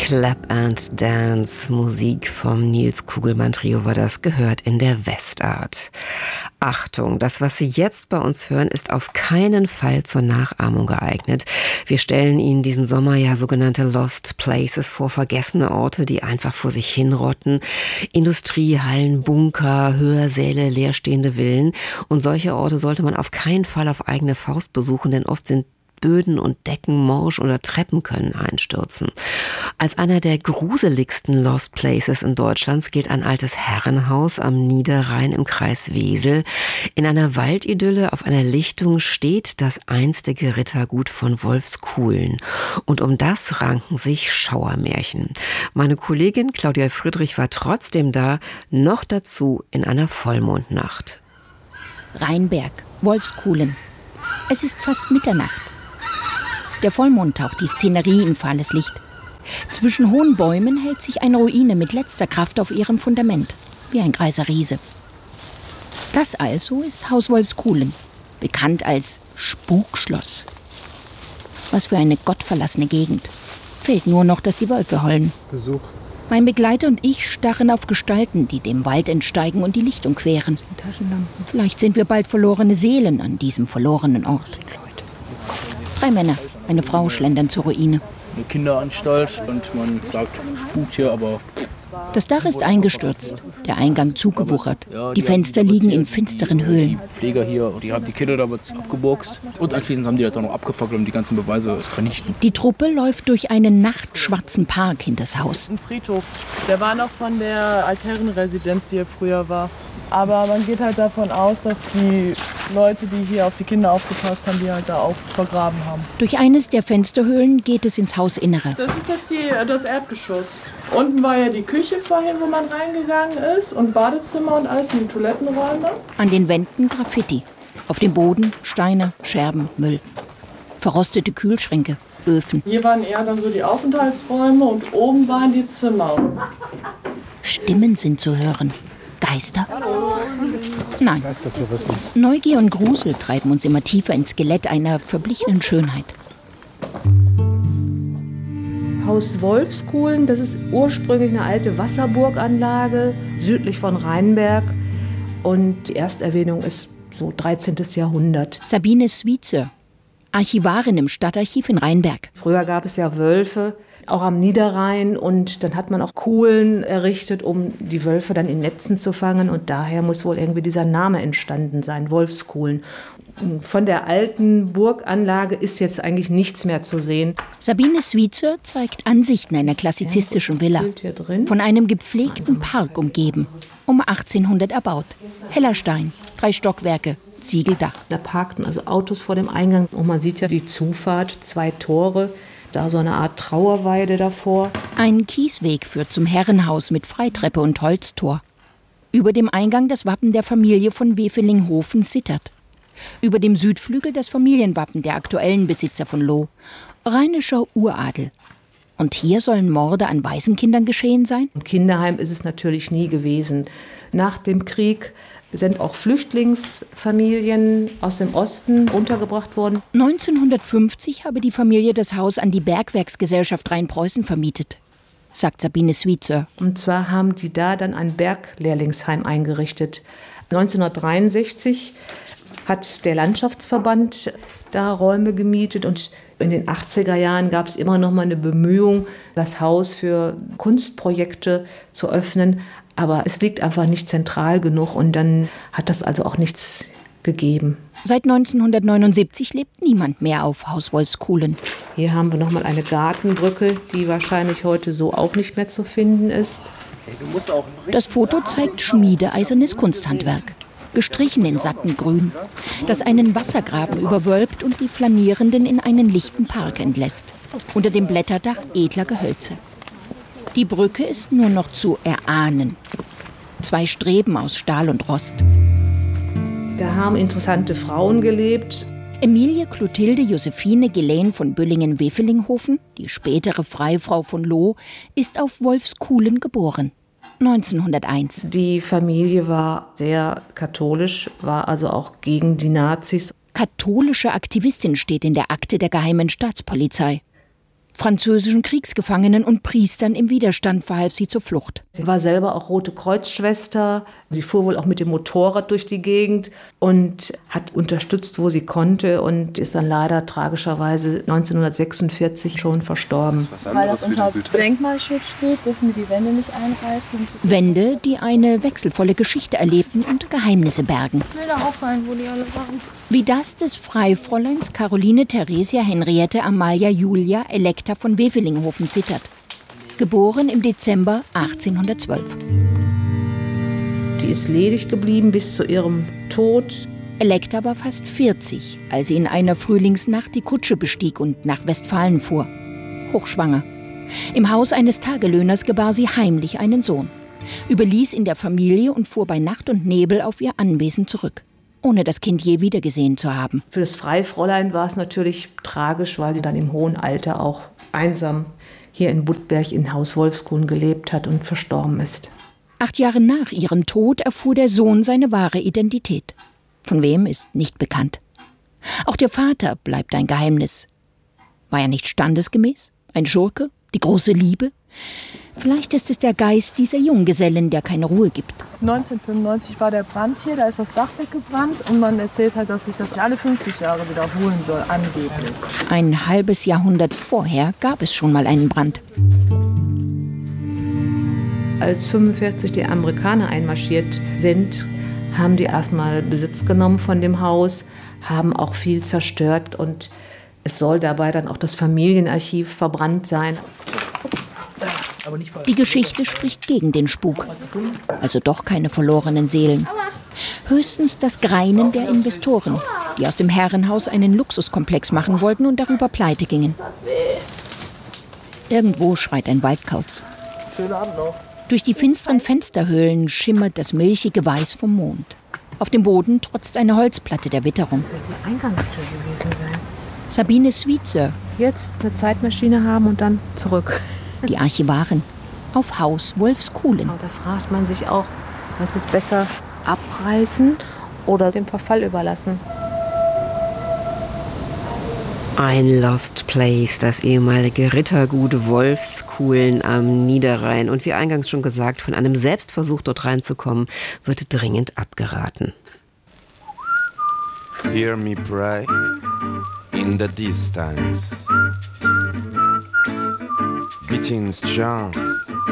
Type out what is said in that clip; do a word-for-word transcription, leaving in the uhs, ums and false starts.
Clap and Dance, Musik vom Nils Kugelmann Trio war das, gehört in der Westart. Achtung, das, was Sie jetzt bei uns hören, ist auf keinen Fall zur Nachahmung geeignet. Wir stellen Ihnen diesen Sommer ja sogenannte Lost Places vor, vergessene Orte, die einfach vor sich hinrotten. Industriehallen, Bunker, Hörsäle, leerstehende Villen. Und solche Orte sollte man auf keinen Fall auf eigene Faust besuchen, denn oft sind Böden und Decken morsch oder Treppen können einstürzen. Als einer der gruseligsten Lost Places in Deutschland gilt ein altes Herrenhaus am Niederrhein im Kreis Wesel. In einer Waldidylle auf einer Lichtung steht das einstige Rittergut von Wolfskuhlen. Und um das ranken sich Schauermärchen. Meine Kollegin Claudia Friedrich war trotzdem da, noch dazu in einer Vollmondnacht. Rheinberg, Wolfskuhlen. Es ist fast Mitternacht. Der Vollmond taucht die Szenerie in fahles Licht. Zwischen hohen Bäumen hält sich eine Ruine mit letzter Kraft auf ihrem Fundament, wie ein greiser Riese. Das also ist Haus Wolfskuhlen, bekannt als Spukschloss. Was für eine gottverlassene Gegend. Fehlt nur noch, dass die Wölfe heulen. Besuch. Mein Begleiter und ich starren auf Gestalten, die dem Wald entsteigen und die Lichtung queren. Taschenlampen. Vielleicht sind wir bald verlorene Seelen an diesem verlorenen Ort. Drei Männer, eine Frau schlendern zur Ruine. Eine Kinderanstalt und man sagt, spukt hier, aber... Das Dach ist eingestürzt, der Eingang zugewuchert. Die Fenster liegen in finsteren Höhlen. Die Pfleger hier, die haben die Kinder damals abgeburkst. Und anschließend haben die das auch noch abgefackelt, um die ganzen Beweise zu vernichten. Die Truppe läuft durch einen nachtschwarzen Park hinters Haus. Ein Friedhof, der war noch von der Altherrenresidenz, die hier früher war. Aber man geht halt davon aus, dass die Leute, die hier auf die Kinder aufgepasst haben, die halt da auch vergraben haben. Durch eines der Fensterhöhlen geht es ins Hausinnere. Das ist jetzt die, das Erdgeschoss. Unten war ja die Küche vorhin, wo man reingegangen ist, und Badezimmer und alles in die Toilettenräume. An den Wänden Graffiti. Auf dem Boden Steine, Scherben, Müll. Verrostete Kühlschränke, Öfen. Hier waren eher dann so die Aufenthaltsräume und oben waren die Zimmer. Stimmen sind zu hören. Geister? Hallo. Nein. Neugier und Grusel treiben uns immer tiefer ins Skelett einer verblichenen Schönheit. Haus Wolfskuhlen, das ist ursprünglich eine alte Wasserburganlage südlich von Rheinberg. Und die Ersterwähnung ist so dreizehnten Jahrhundert. Sabine Swietzer, Archivarin im Stadtarchiv in Rheinberg. Früher gab es ja Wölfe, auch am Niederrhein. Und dann hat man auch Kuhlen errichtet, um die Wölfe dann in Netzen zu fangen. Und daher muss wohl irgendwie dieser Name entstanden sein, Wolfskuhlen. Von der alten Burganlage ist jetzt eigentlich nichts mehr zu sehen. Sabine Swietzer zeigt Ansichten einer klassizistischen Villa. Von einem gepflegten Park umgeben. Um achtzehnhundert erbaut. Heller Stein, drei Stockwerke, Ziegeldach. Da parkten also Autos vor dem Eingang. Und man sieht ja die Zufahrt, zwei Tore. Da so eine Art Trauerweide davor. Ein Kiesweg führt zum Herrenhaus mit Freitreppe und Holztor. Über dem Eingang das Wappen der Familie von Wefelinghofen-Sittert. Über dem Südflügel das Familienwappen der aktuellen Besitzer von Loh. Rheinischer Uradel. Und hier sollen Morde an Waisenkindern geschehen sein? Ein Kinderheim ist es natürlich nie gewesen. Nach dem Krieg sind auch Flüchtlingsfamilien aus dem Osten untergebracht worden. neunzehnhundertfünfzig habe die Familie das Haus an die Bergwerksgesellschaft Rheinpreußen vermietet, sagt Sabine Swietzer. Und zwar haben die da dann ein Berglehrlingsheim eingerichtet. neunzehnhundertdreiundsechzig hat der Landschaftsverband da Räume gemietet und in den achtziger Jahren gab es immer noch mal eine Bemühung, das Haus für Kunstprojekte zu öffnen. Aber es liegt einfach nicht zentral genug und dann hat das also auch nichts gegeben. Seit neunzehnhundertneunundsiebzig lebt niemand mehr auf Haus Wolfskuhlen. Hier haben wir noch mal eine Gartenbrücke, die wahrscheinlich heute so auch nicht mehr zu finden ist. Das Foto zeigt schmiedeeisernes Kunsthandwerk. Gestrichen in satten Grün, das einen Wassergraben überwölbt und die Flanierenden in einen lichten Park entlässt. Unter dem Blätterdach edler Gehölze. Die Brücke ist nur noch zu erahnen. Zwei Streben aus Stahl und Rost. Da haben interessante Frauen gelebt. Emilie Clotilde Josephine Gelen von Büllingen-Wefelinghofen, die spätere Freifrau von Loh, ist auf Wolfskuhlen geboren. neunzehnhunderteins. Die Familie war sehr katholisch, war also auch gegen die Nazis. Katholische Aktivistin steht in der Akte der Geheimen Staatspolizei. Französischen Kriegsgefangenen und Priestern im Widerstand verhalf sie zur Flucht. Sie war selber auch Rote Kreuzschwester. Sie fuhr wohl auch mit dem Motorrad durch die Gegend und hat unterstützt, wo sie konnte, und ist dann leider tragischerweise neunzehnhundertsechsundvierzig schon verstorben. Weil das unter Denkmalschutz steht, dürfen wir die Wände nicht einreißen. Wände, die eine wechselvolle Geschichte erlebten und Geheimnisse bergen. Ich will da auch rein, wo die alle waren. Wie das des Freifräuleins Caroline Theresia Henriette Amalia Julia Elekta von Wevelinghofen zittert. Geboren im Dezember achtzehnhundertzwölf. Die ist ledig geblieben bis zu ihrem Tod. Elekta war fast vierzig, als sie in einer Frühlingsnacht die Kutsche bestieg und nach Westfalen fuhr. Hochschwanger. Im Haus eines Tagelöhners gebar sie heimlich einen Sohn, überließ ihn der Familie und fuhr bei Nacht und Nebel auf ihr Anwesen zurück, ohne das Kind je wiedergesehen zu haben. Für das Freifräulein war es natürlich tragisch, weil sie dann im hohen Alter auch einsam hier in Budberg in Haus Wolfskuhn gelebt hat und verstorben ist. Acht Jahre nach ihrem Tod erfuhr der Sohn seine wahre Identität. Von wem ist nicht bekannt. Auch der Vater bleibt ein Geheimnis. War er nicht standesgemäß? Ein Schurke? Die große Liebe? Vielleicht ist es der Geist dieser Junggesellen, der keine Ruhe gibt. neunzehnhundertfünfundneunzig war der Brand hier, da ist das Dach weggebrannt und man erzählt halt, dass sich das alle fünfzig Jahre wiederholen soll, angeblich. Ein halbes Jahrhundert vorher gab es schon mal einen Brand. Als fünfundvierzig die Amerikaner einmarschiert sind, haben die erstmal Besitz genommen von dem Haus, haben auch viel zerstört und es soll dabei dann auch das Familienarchiv verbrannt sein. Die Geschichte spricht gegen den Spuk. Also doch keine verlorenen Seelen. Höchstens das Greinen der Investoren, die aus dem Herrenhaus einen Luxuskomplex machen wollten und darüber pleite gingen. Irgendwo schreit ein Waldkauz. Schönen Abend noch. Durch die finsteren Fensterhöhlen schimmert das milchige Weiß vom Mond. Auf dem Boden trotzt eine Holzplatte der Witterung. Das wird die Eingangstür gewesen sein. Sabine Sweetser, Jetzt eine Zeitmaschine haben und dann zurück. die Archivarin, auf Haus Wolfskuhlen. Da fragt man sich auch, was ist besser, abreißen oder dem Verfall überlassen? Ein Lost Place, das ehemalige Rittergut Wolfskuhlen am Niederrhein. Und wie eingangs schon gesagt, von einem Selbstversuch dort reinzukommen, wird dringend abgeraten. Hear me pray in the distance, beating strong